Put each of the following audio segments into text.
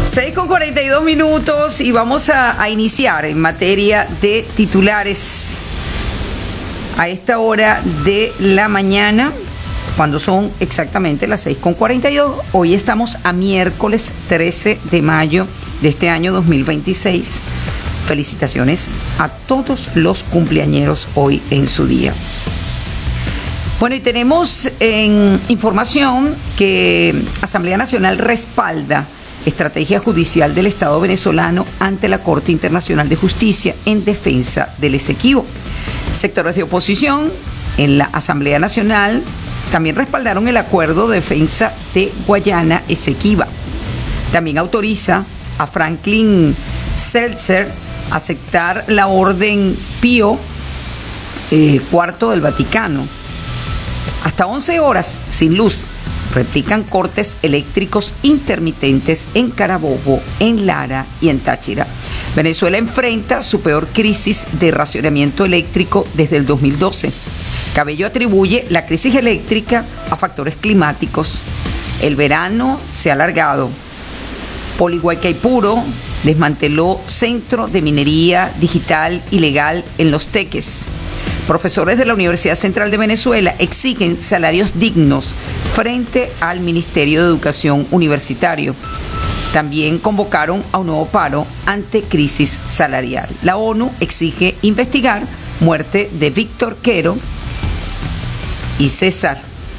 6:42 y vamos a iniciar en materia de titulares a esta hora de la mañana, cuando son exactamente las 6:42. Hoy estamos a miércoles 13 de mayo de este año 2026. Felicitaciones a todos los cumpleañeros hoy en su día. Bueno, y tenemos en información que Asamblea Nacional respalda estrategia judicial del Estado venezolano ante la Corte Internacional de Justicia en defensa del Esequibo. Sectores de oposición en la Asamblea Nacional también respaldaron el acuerdo de defensa de Guayana Esequiba. También autoriza a Franklin Seltzer a aceptar la orden Pío IV del Vaticano. Hasta 11 horas sin luz. Replican cortes eléctricos intermitentes en Carabobo, en Lara y en Táchira. Venezuela enfrenta su peor crisis de racionamiento eléctrico desde el 2012. Cabello atribuye la crisis eléctrica a factores climáticos. El verano se ha alargado. Polihuaycaipuro desmanteló centro de minería digital ilegal en Los Teques. Profesores de la Universidad Central de Venezuela exigen salarios dignos frente al Ministerio de Educación Universitario. También convocaron a un nuevo paro ante crisis salarial. La ONU exige investigar muerte de Víctor Quero y César.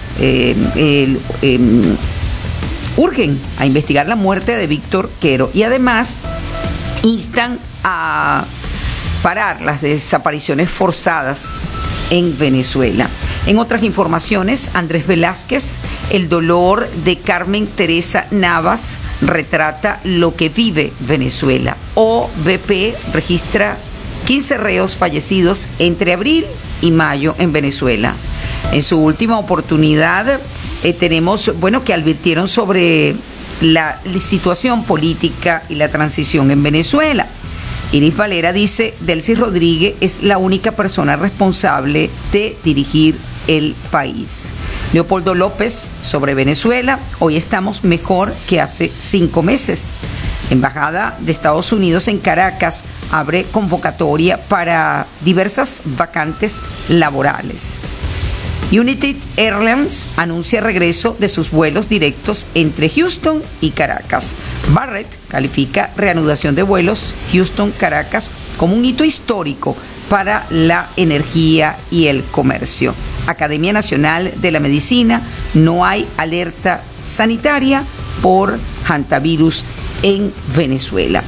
Urgen a investigar la muerte de Víctor Quero y además instan a parar las desapariciones forzadas en Venezuela. En otras informaciones, Andrés Velázquez, el dolor de Carmen Teresa Navas retrata lo que vive Venezuela. OVP registra 15 reos fallecidos entre abril y mayo en Venezuela. En su última oportunidad tenemos, que advirtieron sobre la situación política y la transición en Venezuela. Iris Valera dice, Delcy Rodríguez es la única persona responsable de dirigir el país. Leopoldo López, sobre Venezuela, hoy estamos mejor que hace 5 meses. Embajada de Estados Unidos en Caracas abre convocatoria para diversas vacantes laborales. United Airlines anuncia regreso de sus vuelos directos entre Houston y Caracas. Barrett califica reanudación de vuelos Houston-Caracas como un hito histórico para la energía y el comercio. Academia Nacional de la Medicina, no hay alerta sanitaria por hantavirus en Venezuela.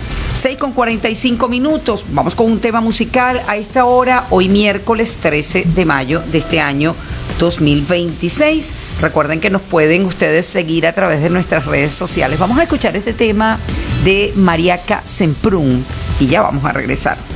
6:45. Vamos con un tema musical a esta hora, hoy miércoles 13 de mayo de este año 2026. Recuerden que nos pueden ustedes seguir a través de nuestras redes sociales. Vamos a escuchar este tema de Mariaca Semprún y ya vamos a regresar.